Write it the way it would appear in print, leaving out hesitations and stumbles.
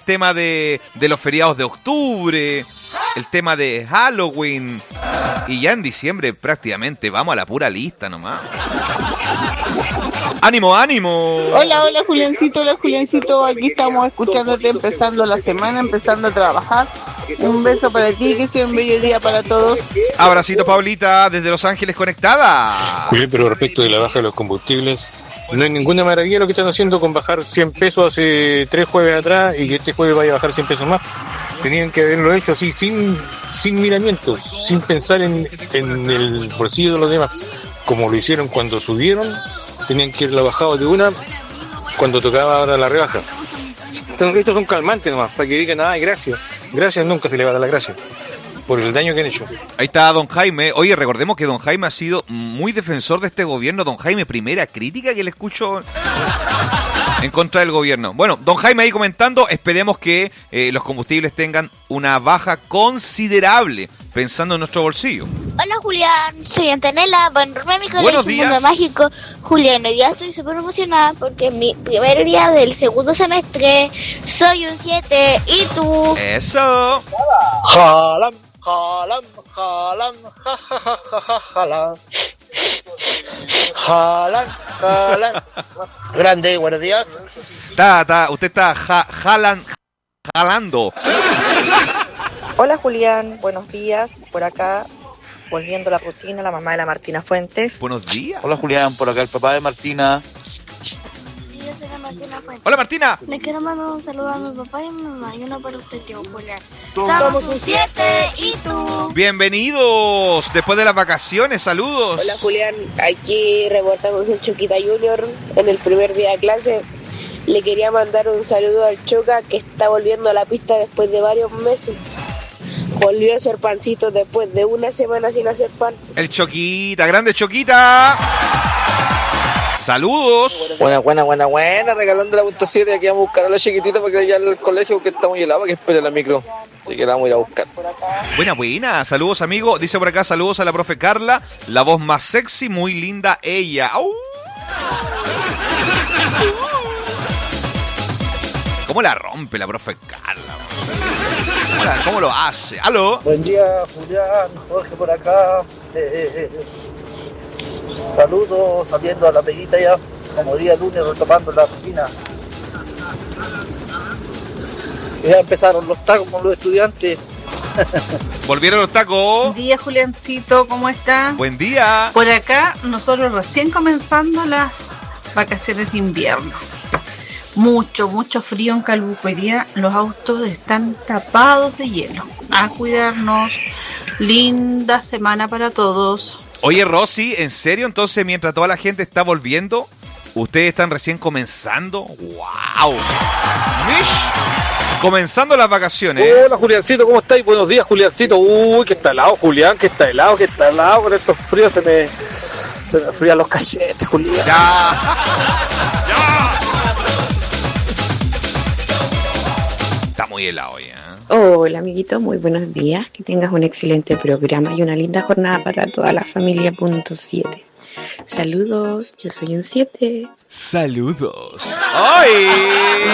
el tema de los feriados de octubre, el tema de Halloween. Y ya en diciembre prácticamente vamos a la pura lista nomás. ¡Ánimo, ánimo! Hola Juliancito, aquí estamos escuchándote, empezando la semana, empezando a trabajar. Un beso para ti, que sea un bello día para todos. Abracito, Paulita, desde Los Ángeles conectada. Julián, pero respecto de la baja de los combustibles, no hay ninguna maravilla lo que están haciendo con bajar 100 pesos hace 3 jueves atrás y que este jueves vaya a bajar 100 pesos más. Tenían que haberlo hecho así, sin miramientos, sin pensar en el bolsillo de los demás. Como lo hicieron cuando subieron, tenían que irlo bajado de una cuando tocaba ahora la rebaja. Estos son calmantes nomás, para que digan, ay, gracias. Gracias nunca se le va a dar la gracia por el daño que han hecho. Ahí está don Jaime. Oye, recordemos que don Jaime ha sido muy defensor de este gobierno. Don Jaime, primera crítica que le escucho en contra del gobierno. Bueno, don Jaime ahí comentando, esperemos que los combustibles tengan una baja considerable, pensando en nuestro bolsillo. Hola Julián, soy Antonella, Bonrumé, mi colegio Mundo Mágico. Julián, hoy día estoy súper emocionada porque es mi primer día del segundo semestre. Soy un 7, ¿y tú? ¡Eso! Jalan, jalan, jalan, jalan. Jalan, jalan. Grande, buenos días. Usted está jalando. Hola Julián, buenos días. Por acá, volviendo a la rutina, la mamá de la Martina Fuentes. Buenos días. Hola Julián, por acá el papá de Martina. Yo soy la Martina Fuentes. Hola Martina. Le quiero mandar un saludo a mi papá y a mi mamá y uno para usted, tío Julián. Somos un 7, ¿y tú? Bienvenidos después de las vacaciones, saludos. Hola Julián, aquí reportamos el Choquita Junior en el primer día de clase. Le quería mandar un saludo al Choca que está volviendo a la pista después de varios meses. Volvió a hacer pancitos después de una semana sin hacer pan. El Choquita, grande Choquita. Saludos. Buena, regalando la .7, aquí vamos a buscar a la chiquitita para que vaya al colegio porque está muy helado, para que espere la micro. Así que la vamos a ir a buscar. Buena, saludos amigo. Dice por acá, saludos a la profe Carla, la voz más sexy, muy linda ella. ¿Cómo la rompe la profe Carla? ¿Cómo lo hace? ¿Aló? Buen día, Julián, Jorge por acá. Saludos, saliendo a la peguita ya, como día lunes, retomando la rutina. Ya empezaron los tacos con los estudiantes. ¿Volvieron los tacos? Buen día, Juliancito, ¿cómo está? Buen día. Por acá, nosotros recién comenzando las vacaciones de invierno. Mucho frío en Calbuquería, los autos están tapados de hielo. A cuidarnos, linda semana para todos. Oye, Rosy, ¿en serio? Entonces, mientras toda la gente está volviendo, ¿ustedes están recién comenzando? ¡Wow! ¡Mish! Comenzando las vacaciones. Hola, Juliancito, ¿cómo estáis? Buenos días, Juliancito. Uy, que está helado, Julián, que está helado. Con estos fríos se me frían los cachetes, Julián. ¡Ya! Está muy helado ya. Hola amiguito, muy buenos días, que tengas un excelente programa y una linda jornada para toda la familia .7. Saludos, yo soy un 7. Saludos. ¡Ay!